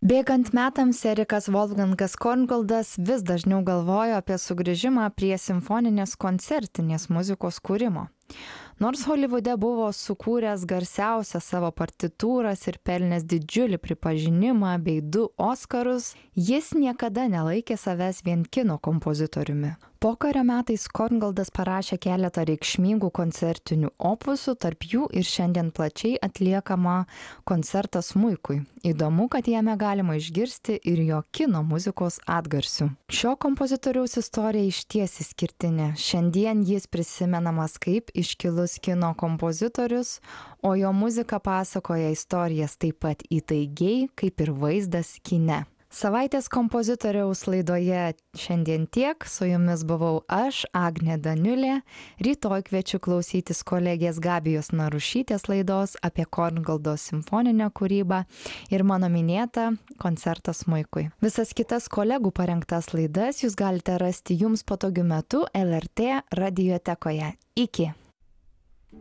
Bėgant metams Erikas Wolfgangas Korngoldas vis dažniau galvojo apie sugrįžimą prie simfoninės koncertinės muzikos kūrimo. Nors Holivude buvo sukūręs garsiausias savo partitūras ir pelnęs didžiulį pripažinimą bei 2 Oskarus, jis niekada nelaikė savęs vien kino kompozitoriumi. Pokario metais Korngoldas parašė keletą reikšmingų koncertinių opusų, tarp jų ir šiandien plačiai atliekama koncertas smuikui. Įdomu, kad jame galima išgirsti ir jo kino muzikos atgarsių. Šio kompozitoriaus istorija išties išskirtinė. Šiandien jis prisimenamas kaip iškilus kino kompozitorius, o jo muzika pasakoja istorijas taip pat įtaigiai, kaip ir vaizdas kine. Savaitės kompozitoriaus laidoje šiandien tiek, su jumis buvau aš, Agnė Daniulė. Rytoj kviečiu klausytis kolegės Gabijos Narušytės laidos apie Korngoldo simfoninę kūrybą ir mano minėtą koncertą smuikui. Visas kitas kolegų parengtas laidas jūs galite rasti jums patogiu metu LRT radiotekoje. Iki!